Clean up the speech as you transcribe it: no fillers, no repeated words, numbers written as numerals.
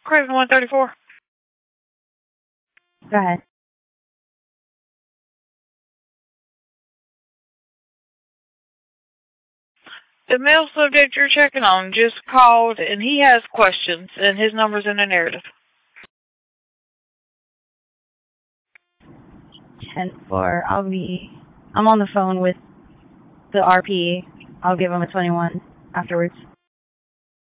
Craven 134. Go ahead. The male subject you're checking on just called, and he has questions, and his number's in the narrative. 10-4. I'm on the phone with the RP. I'll give him a 21 afterwards.